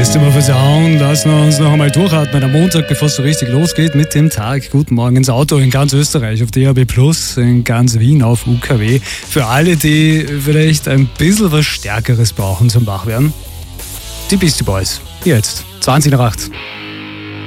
Lässt immer versauen, lassen wir uns noch einmal durchatmen am Montag, bevor es so richtig losgeht mit dem Tag. Guten Morgen ins Auto in ganz Österreich, auf DAB+, in ganz Wien auf UKW. Für alle, die vielleicht ein bisschen was Stärkeres brauchen zum Wachwerden, die Beastie Boys. Jetzt, 20 nach 8.